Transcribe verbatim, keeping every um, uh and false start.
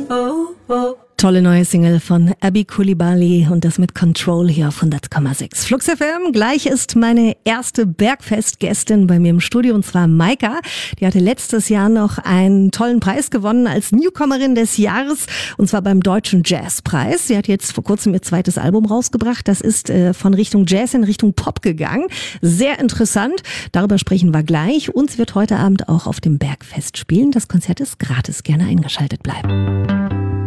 Tolle neue Single von Abby Coulibaly und das mit Control hier auf hundert Komma sechs. Flux F M, gleich ist meine erste Bergfest-Gästin bei mir im Studio und zwar Maika. Die hatte letztes Jahr noch einen tollen Preis gewonnen als Newcomerin des Jahres und zwar beim Deutschen Jazzpreis. Sie hat jetzt vor kurzem ihr zweites Album rausgebracht. Das ist äh, von Richtung Jazz in Richtung Pop gegangen. Sehr interessant. Darüber sprechen wir gleich und sie wird heute Abend auch auf dem Bergfest spielen. Das Konzert ist gratis. Gerne eingeschaltet bleiben.